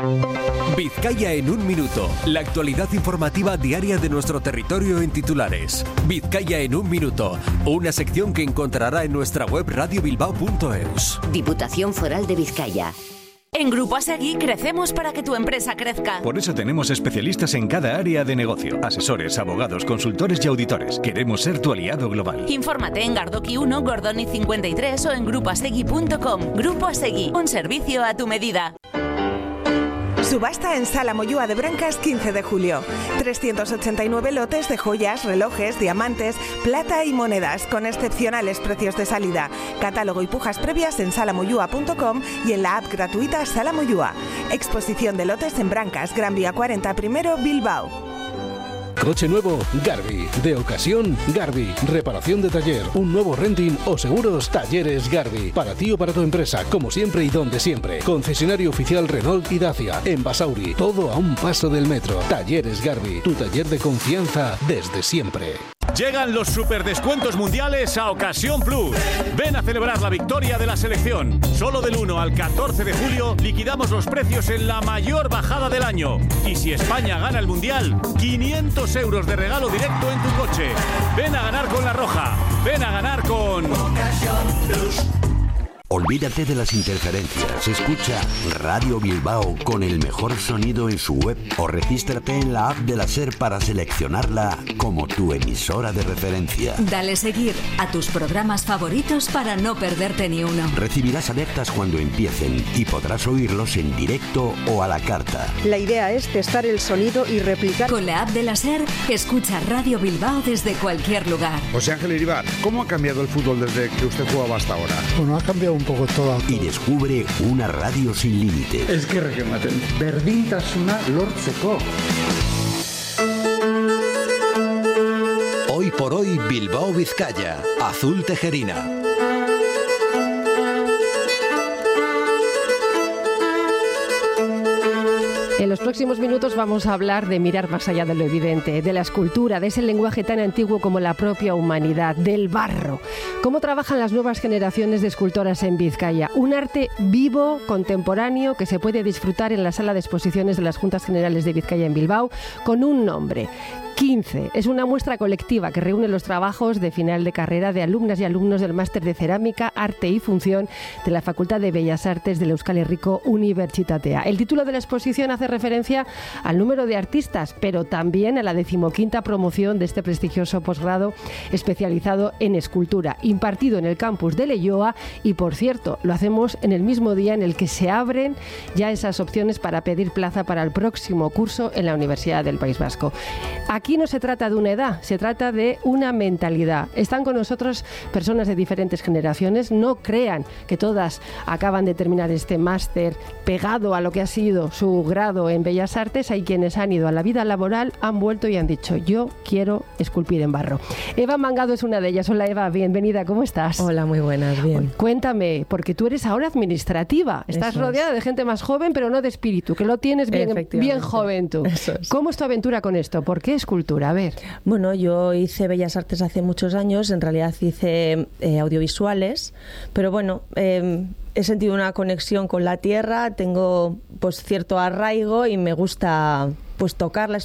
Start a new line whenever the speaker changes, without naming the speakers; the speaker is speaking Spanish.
Vizcaya en un minuto. La actualidad informativa diaria de nuestro territorio en titulares. Vizcaya en un minuto. Una sección que encontrará en nuestra web radiobilbao.eus.
Diputación Foral de Vizcaya.
En Grupo Asegui crecemos para que tu empresa crezca.
Por eso tenemos especialistas en cada área de negocio. Asesores, abogados, consultores y auditores. Queremos ser tu aliado global.
Infórmate en Gardoqui 1, Gordoni 53 o en grupoasegui.com. Grupo Asegui, un servicio a tu medida.
Subasta en Sala Moyúa de Brancas 15 de julio. 389 lotes de joyas, relojes, diamantes, plata y monedas con excepcionales precios de salida. Catálogo y pujas previas en salamoyúa.com y en la app gratuita Sala Moyúa. Exposición de lotes en Brancas, Gran Vía 40 primero, Bilbao.
Coche nuevo, Garbi. De ocasión, Garbi. Reparación de taller, un nuevo renting o seguros, Talleres Garbi. Para ti o para tu empresa, como siempre y donde siempre. Concesionario oficial Renault y Dacia. En Basauri, todo a un paso del metro. Talleres Garbi, tu taller de confianza desde siempre.
Llegan los superdescuentos mundiales a Ocasión Plus. Ven a celebrar la victoria de la selección. Solo del 1 al 14 de julio liquidamos los precios en la mayor bajada del año. Y si España gana el mundial, 500 euros de regalo directo en tu coche. Ven a ganar con La Roja. Ven a ganar con Ocasión Plus.
Olvídate de las interferencias. Escucha Radio Bilbao con el mejor sonido en su web o regístrate en la app de la SER para seleccionarla como tu emisora de referencia.
Dale seguir a tus programas favoritos para no perderte ni uno.
Recibirás alertas cuando empiecen y podrás oírlos en directo o a la carta.
La idea es testar el sonido y replicar.
Con la app de la SER, escucha Radio Bilbao desde cualquier lugar.
José Ángel Iribar, ¿cómo ha cambiado el fútbol desde que usted jugaba hasta ahora?
Bueno, ha cambiado un poco todo.
Y descubre una radio sin límites.
Es que berdintasuna lortzeko.
Hoy por hoy Bilbao Vizcaya. Azul Tejerina.
En los próximos minutos vamos a hablar de mirar más allá de lo evidente, de la escultura, de ese lenguaje tan antiguo como la propia humanidad, del barro. Cómo trabajan las nuevas generaciones de escultoras en Vizcaya. Un arte vivo, contemporáneo, que se puede disfrutar en la sala de exposiciones de las Juntas Generales de Vizcaya en Bilbao, con un nombre: 15. Es una muestra colectiva que reúne los trabajos de final de carrera de alumnas y alumnos del Máster de Cerámica, Arte y Función de la Facultad de Bellas Artes de la Euskal Herriko Unibertsitatea. El título de la exposición hace referencia al número de artistas, pero también a la 15ª promoción de este prestigioso posgrado especializado en escultura, impartido en el campus de Leioa, y por cierto, lo hacemos en el mismo día en el que se abren ya esas opciones para pedir plaza para el próximo curso en la Universidad del País Vasco. Aquí no se trata de una edad, se trata de una mentalidad. Están con nosotros personas de diferentes generaciones. No crean que todas acaban de terminar este máster pegado a lo que ha sido su grado en Bellas Artes. Hay quienes han ido a la vida laboral, han vuelto y han dicho: yo quiero esculpir en barro. Eva Mangado es una de ellas. Hola Eva, bienvenida, ¿cómo estás?
Hola, muy buenas, bien.
Cuéntame, porque tú eres ahora administrativa. Estás rodeada de gente más joven, pero no de espíritu, que lo tienes bien joven tú. ¿Cómo es tu aventura con esto? ¿Por qué escultura? A ver.
Bueno, yo hice Bellas Artes hace muchos años, en realidad hice audiovisuales, pero bueno, he sentido una conexión con la tierra, tengo pues cierto arraigo y me gusta pues tocarla,